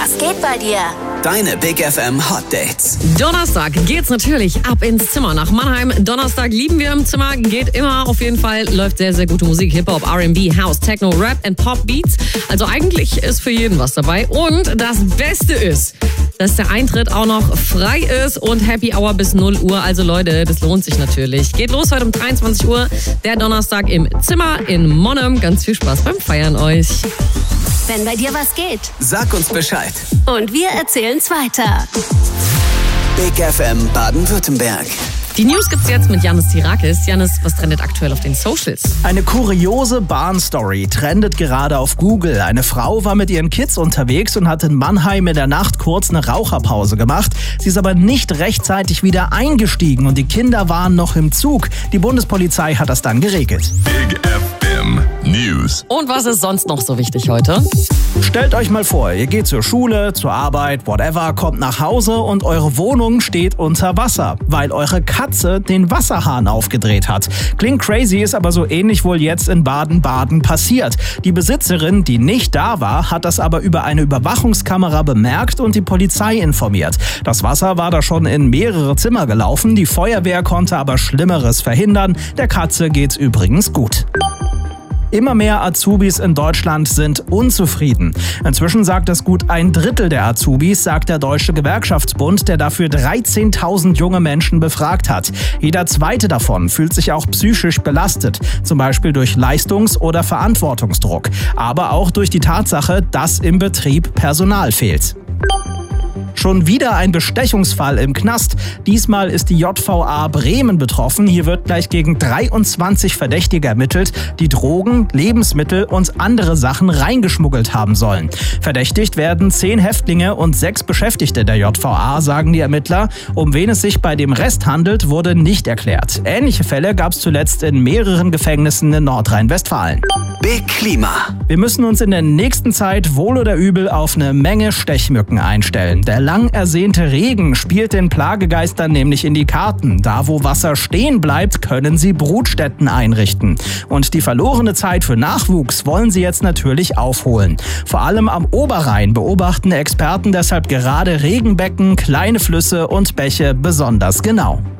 Was geht bei dir? Deine Big FM Hot Dates. Donnerstag geht's natürlich ab ins Zimmer nach Mannheim. Donnerstag lieben wir im Zimmer, geht immer auf jeden Fall. Läuft sehr, sehr gute Musik, Hip-Hop, R&B, House, Techno, Rap und Pop-Beats. Also eigentlich ist für jeden was dabei. Und das Beste ist, dass der Eintritt auch noch frei ist und Happy Hour bis 0 Uhr. Also Leute, das lohnt sich natürlich. Geht los heute um 23 Uhr, der Donnerstag im Zimmer in Monheim. Ganz viel Spaß beim Feiern euch. Wenn bei dir was geht. Sag uns Bescheid. Und wir erzählen's weiter. Big FM Baden-Württemberg. Die News gibt's jetzt mit Janis Tirakis. Janis, was trendet aktuell auf den Socials? Eine kuriose Bahnstory trendet gerade auf Google. Eine Frau war mit ihren Kids unterwegs und hat in Mannheim in der Nacht kurz eine Raucherpause gemacht. Sie ist aber nicht rechtzeitig wieder eingestiegen und die Kinder waren noch im Zug. Die Bundespolizei hat das dann geregelt. Big FM News. Und was ist sonst noch so wichtig heute? Stellt euch mal vor, ihr geht zur Schule, zur Arbeit, whatever, kommt nach Hause und eure Wohnung steht unter Wasser, weil eure Katze den Wasserhahn aufgedreht hat. Klingt crazy, ist aber so ähnlich wohl jetzt in Baden-Baden passiert. Die Besitzerin, die nicht da war, hat das aber über eine Überwachungskamera bemerkt und die Polizei informiert. Das Wasser war da schon in mehrere Zimmer gelaufen, die Feuerwehr konnte aber Schlimmeres verhindern. Der Katze geht's übrigens gut. Immer mehr Azubis in Deutschland sind unzufrieden. Inzwischen sagt es gut 1/3 der Azubis, sagt der Deutsche Gewerkschaftsbund, der dafür 13.000 junge Menschen befragt hat. Jeder zweite davon fühlt sich auch psychisch belastet, zum Beispiel durch Leistungs- oder Verantwortungsdruck, aber auch durch die Tatsache, dass im Betrieb Personal fehlt. Schon wieder ein Bestechungsfall im Knast. Diesmal ist die JVA Bremen betroffen. Hier wird gleich gegen 23 Verdächtige ermittelt, die Drogen, Lebensmittel und andere Sachen reingeschmuggelt haben sollen. Verdächtigt werden 10 Häftlinge und 6 Beschäftigte der JVA, sagen die Ermittler. Um wen es sich bei dem Rest handelt, wurde nicht erklärt. Ähnliche Fälle gab es zuletzt in mehreren Gefängnissen in Nordrhein-Westfalen. Big Klima. Wir müssen uns in der nächsten Zeit wohl oder übel auf eine Menge Stechmücken einstellen. Der lang ersehnte Regen spielt den Plagegeistern nämlich in die Karten. Da, wo Wasser stehen bleibt, können sie Brutstätten einrichten. Und die verlorene Zeit für Nachwuchs wollen sie jetzt natürlich aufholen. Vor allem am Oberrhein beobachten Experten deshalb gerade Regenbecken, kleine Flüsse und Bäche besonders genau.